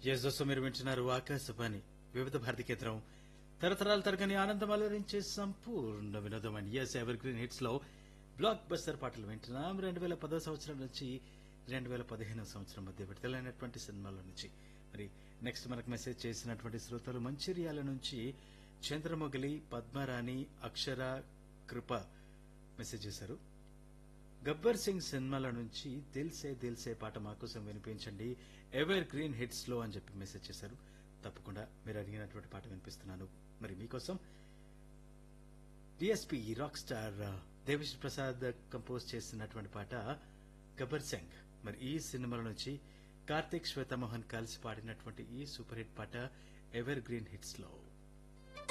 Yes దోస్తు మీరు వింటున్నారు ఆకాశవాణి వివిధ భారతి కేంద్రం తరతరాలు తరగని ఆనందం అలరించే సంపూర్ణ వినోదం and yes ever green hits లో బ్లాక్ బస్టర్ పాటలు వింటున్నాం 2010 సంవత్సరం నుంచి 2015 సంవత్సరం మధ్య విడుదలైనటువంటి సినిమాల నుంచి మరి నెక్స్ట్ మనకు మెసేజ్ చేసినటువంటి శ్రోతలు మంచిర్యాల నుంచి చంద్రమొగలి పద్మరాణి అక్షర కృప మెసేజ్ చేశారు. గబ్బర్ సింగ్ సినిమాల నుంచి దిల్సే పాట మాకోసం వినిపించండి ఎవర్ గ్రీన్ హిట్స్ లో అని చెప్పి మెసేజ్ చేశారు. తప్పకుండా మీరు అడిగినటువంటి పాట వినిపిస్తున్నాను. మరి మీకోసం DSP rock star Devi Sri Prasad compose చేసినటువంటి పాట గబ్బర్ సింగ్. మరి ఈ సినిమాల నుంచి కార్తిక్ శ్వేతమోహన్ కలిసి పాడినటువంటి ఈ సూపర్ హిట్ పాట ఎవర్ గ్రీన్ హిట్స్ లో